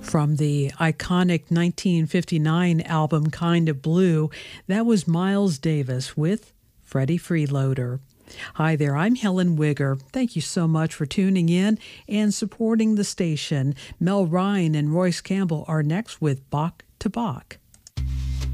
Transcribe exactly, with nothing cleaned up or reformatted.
From the iconic nineteen fifty-nine album Kind of Blue, that was Miles Davis with Freddie Freeloader. Hi there, I'm Helen Wigger. Thank you so much for tuning in and supporting the station. Mel Ryan and Royce Campbell are next with Bach to Bach.